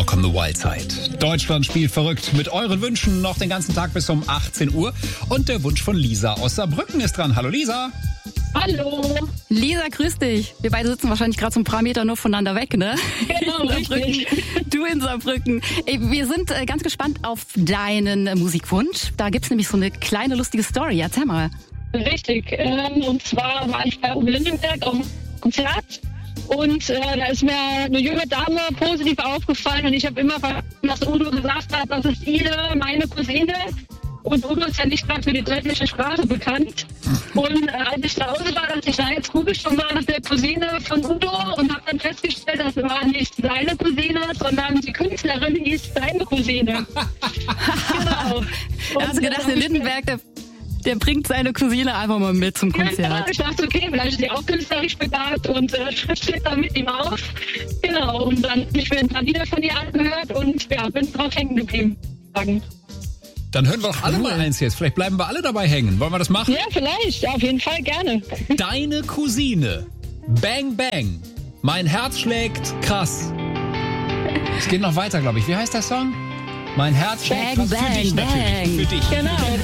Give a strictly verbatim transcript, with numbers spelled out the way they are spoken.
Walk on the Wild Side. Deutschland spielt verrückt mit euren Wünschen noch den ganzen Tag bis um achtzehn Uhr. Und der Wunsch von Lisa aus Saarbrücken ist dran. Hallo Lisa. Hallo. Lisa, grüß dich. Wir beide sitzen wahrscheinlich gerade so ein paar Meter nur voneinander weg, ne? Genau, richtig. Du in Saarbrücken. Ey, wir sind äh, ganz gespannt auf deinen äh, Musikwunsch. Da gibt's nämlich so eine kleine lustige Story. Erzähl mal. Richtig. Ähm, und zwar war ich bei Uwe Lindenberg auf dem Konzert. Und äh, da ist mir eine junge Dame positiv aufgefallen und ich habe immer verstanden, dass Udo gesagt hat, das ist Ide, meine Cousine. Und Udo ist ja nicht gerade für die deutsche Sprache bekannt. Und äh, als ich zu Hause war, dass ich da jetzt google schon mal nach der Cousine von Udo und habe dann festgestellt, das war nicht seine Cousine, sondern die Künstlerin hieß seine Cousine. Genau. Da hast du gedacht, der Lindenberg, der, der bringt seine Cousine einfach mal mit zum Konzert. Ja, ich dachte, okay, vielleicht ist die auch künstlerisch begabt und äh, steht da mit ihm auf. Genau, und dann habe ich mir ein paar Lieder von ihr angehört und ja, bin drauf hängen geblieben. Dann hören wir doch alle mal eins jetzt. Vielleicht bleiben wir alle dabei hängen. Wollen wir das machen? Ja, vielleicht. Ja, auf jeden Fall gerne. Deine Cousine. Bang, bang. Mein Herz schlägt krass. Es geht noch weiter, glaube ich. Wie heißt der Song? Mein Herz schlägt Bang, krass. Für dich bang, natürlich. bang. Für dich. Genau.